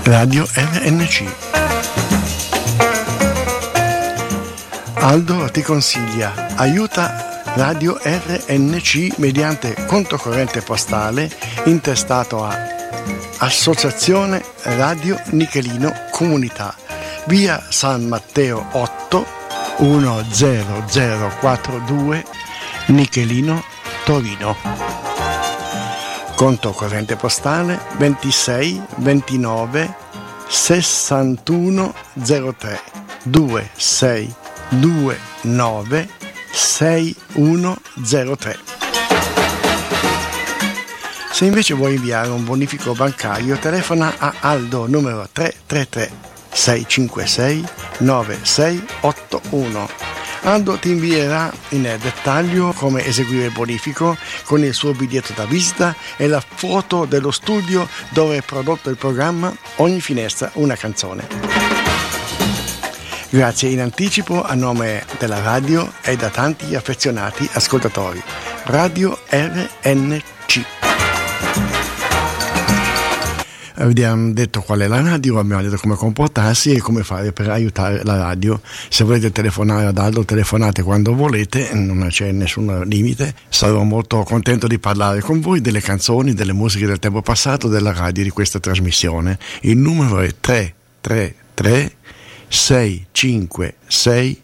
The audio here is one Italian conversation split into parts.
Radio RNC. Aldo ti consiglia, aiuta Radio RNC mediante conto corrente postale intestato a Associazione Radio Nichelino Comunità, via San Matteo 8 10042 Nichelino, Torino. Conto corrente postale 26 29 61 03 2629 6103. Se invece vuoi inviare un bonifico bancario, telefona a Aldo numero 333 656 9681. Aldo ti invierà in dettaglio come eseguire il bonifico con il suo biglietto da visita e la foto dello studio dove è prodotto il programma Ogni finestra una canzone. Grazie in anticipo a nome della radio e da tanti affezionati ascoltatori. Radio RNC. Abbiamo detto qual è la radio, abbiamo detto come comportarsi e come fare per aiutare la radio. Se volete telefonare ad Aldo, telefonate quando volete, non c'è nessun limite. Sarò molto contento di parlare con voi delle canzoni, delle musiche del tempo passato, della radio, di questa trasmissione. Il numero è 333 656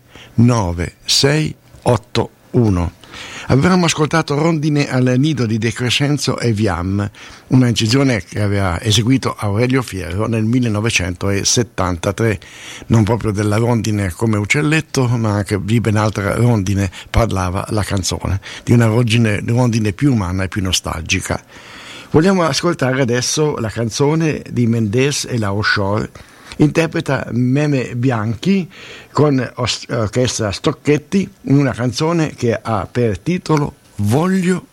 9681. Avevamo ascoltato Rondine al nido di De Crescenzo e Viam, una incisione che aveva eseguito Aurelio Fierro nel 1973, non proprio della rondine come uccelletto, ma anche di ben altra rondine parlava la canzone, di una rondine più umana e più nostalgica. Vogliamo ascoltare adesso la canzone di Mendes e la Oshore. Interpreta Meme Bianchi con orchestra Stocchetti in una canzone che ha per titolo Voglio